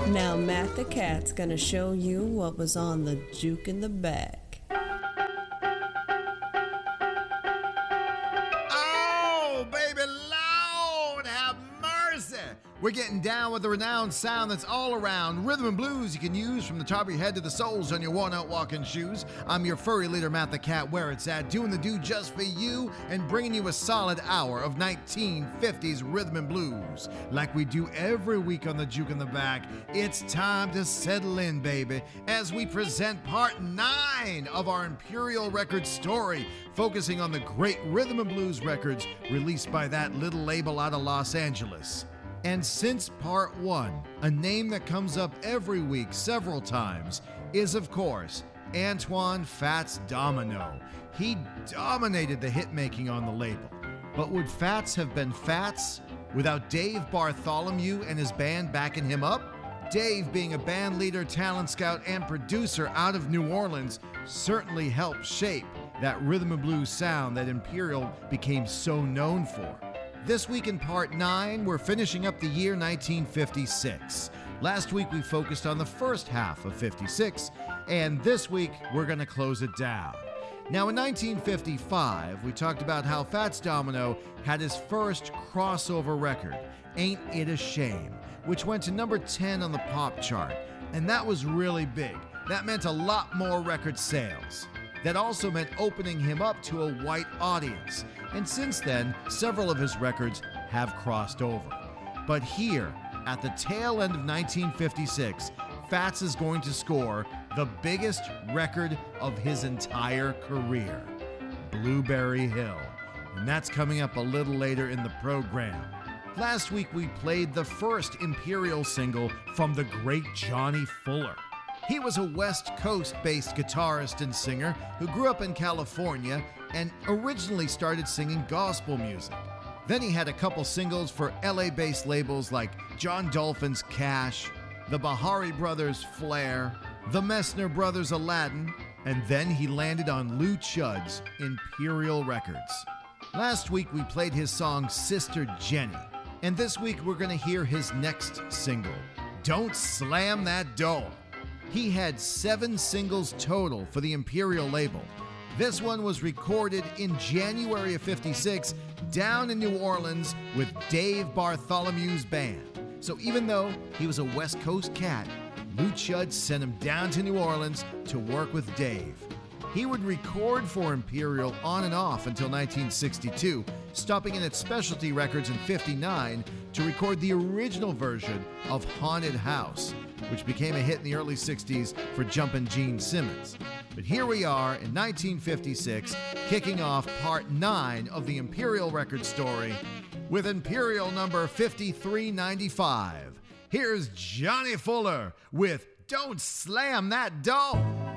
Now Matt the Cat's gonna show you what was on the juke in the back. Oh, baby, Lord have mercy! We're getting down with the renowned sound that's all around. Rhythm and blues you can use from the top of your head to the soles on your worn-out walking shoes. I'm your furry leader, Matt the Cat, where it's at, doing the do just for you and bringing you a solid hour of 1950s rhythm and blues. Like we do every week on the Juke in the Back, it's time to settle in, baby, as we present part 9 of our Imperial Records story, focusing on the great rhythm and blues records released by that little label out of Los Angeles. And since part 1, a name that comes up every week several times is, of course, Antoine Fats Domino. He dominated the hit-making on the label. But would Fats have been Fats without Dave Bartholomew and his band backing him up? Dave, being a band leader, talent scout, and producer out of New Orleans, certainly helped shape that rhythm and blues sound that Imperial became so known for. This week in part 9, we're finishing up the year 1956. Last week we focused on the first half of 56, and this week we're going to close it down. Now in 1955, we talked about how Fats Domino had his first crossover record, Ain't It a Shame, which went to number 10 on the pop chart, and that was really big. That meant a lot more record sales. That also meant opening him up to a white audience. And since then, several of his records have crossed over. But here, at the tail end of 1956, Fats is going to score the biggest record of his entire career, Blueberry Hill. And that's coming up a little later in the program. Last week we played the first Imperial single from the great Johnny Fuller. He was a West Coast-based guitarist and singer who grew up in California and originally started singing gospel music. Then he had a couple singles for LA-based labels like John Dolphin's Cash, the Bahari Brothers' Flair, the Messner Brothers' Aladdin, and then he landed on Lou Chudd's Imperial Records. Last week we played his song Sister Jenny, and this week we're going to hear his next single, Don't Slam That Door. He had 7 singles total for the Imperial label. This one was recorded in January of 56 down in New Orleans with Dave Bartholomew's band. So even though he was a West Coast cat, Lou Chudd sent him down to New Orleans to work with Dave. He would record for Imperial on and off until 1962, stopping in at Specialty Records in 59 to record the original version of Haunted House, which became a hit in the early 60s for Jumpin' Gene Simmons. But here we are in 1956, kicking off part 9 of the Imperial record story with Imperial number 5395. Here's Johnny Fuller with Don't Slam That Door.